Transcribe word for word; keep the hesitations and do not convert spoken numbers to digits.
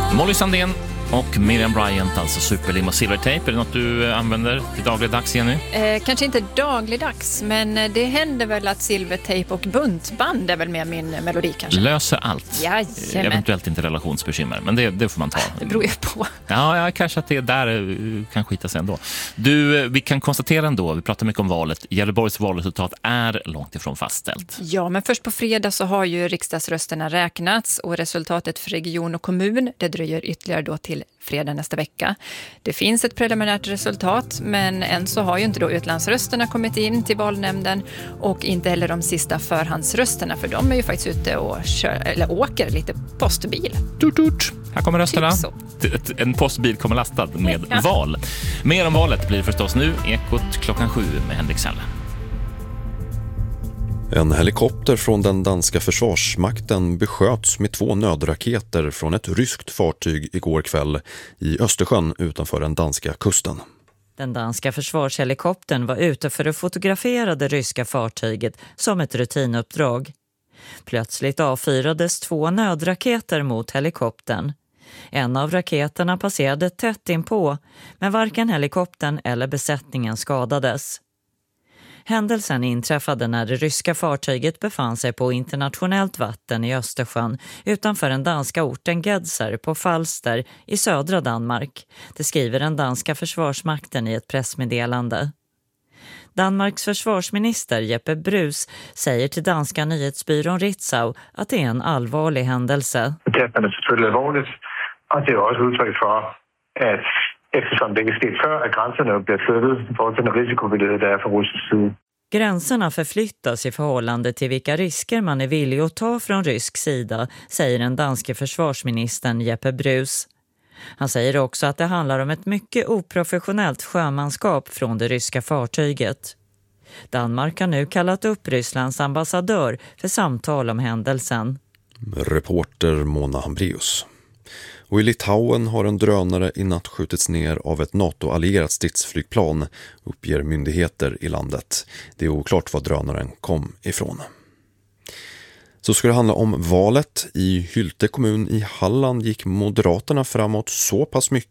Molly Sandén och Miriam Bryant, alltså Superlim och Silvertape. Är det något du använder till dagligdags, Jenny? Eh, kanske inte dagligdags, men det händer väl att Silvertape och buntband är väl med min melodi kanske. Löser allt. Jajamän. Eventuellt inte relationsbekymmer, men det, det får man ta. Det beror ju på. Ja, ja, kanske att det där kan skita sig ändå. Du, vi kan konstatera ändå, vi pratar mycket om valet. Gävleborgs valresultat är långt ifrån fastställt. Ja, men först på fredag så har ju riksdagsrösterna räknats och resultatet för region och kommun, det dröjer ytterligare då till fredag nästa vecka. Det finns ett preliminärt resultat, men än så har ju inte då utlandsrösterna kommit in till valnämnden och inte heller de sista förhandsrösterna, för de är ju faktiskt ute och kör, eller åker lite postbil. Tut, tut. Här kommer rösterna. Typ En postbil kommer lastad med ja. val. Mer om valet blir förstås nu Ekot klockan sju med Henrik Sälle. En helikopter från den danska försvarsmakten besköts med två nödraketer från ett ryskt fartyg igår kväll i Östersjön utanför den danska kusten. Den danska försvarshelikoptern var ute för att fotografera det ryska fartyget som ett rutinuppdrag. Plötsligt avfyrades två nödraketer mot helikoptern. En av raketerna passerade tätt inpå, men varken helikoptern eller besättningen skadades. Händelsen inträffade när det ryska fartyget befann sig på internationellt vatten i Östersjön utanför den danska orten Gedser på Falster i södra Danmark. Det skriver den danska försvarsmakten i ett pressmeddelande. Danmarks försvarsminister Jeppe Bruus säger till danska nyhetsbyrån Ritzau att det är en allvarlig händelse. Det är selvfølgelig allvarligt, och det är också uttryck för att eftersom det är steg för att gränserna blir flyttat för den risikovillighet det är från rysk sida. Gränserna förflyttas i förhållande till vilka risker man är villig att ta från rysk sida, säger den danske försvarsministern Jeppe Bruus. Han säger också att det handlar om ett mycket oprofessionellt sjömanskap från det ryska fartyget. Danmark har nu kallat upp Rysslands ambassadör för samtal om händelsen. Reporter Mona Hambrius. Och i Litauen har en drönare i natt skjutits ner av ett NATO-allierat stridsflygplan, uppger myndigheter i landet. Det är oklart var drönaren kom ifrån. Så ska det handla om valet. I Hylte kommun i Halland gick Moderaterna framåt så pass mycket